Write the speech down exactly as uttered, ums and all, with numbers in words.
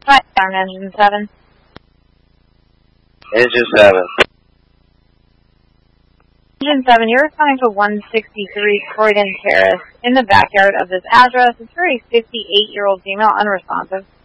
Hi, Darn Engine seven. Engine seven. Engine seven, you're responding to one sixty-three Croydon Terrace in the backyard of this address. It's for a fifty-eight-year-old female unresponsive.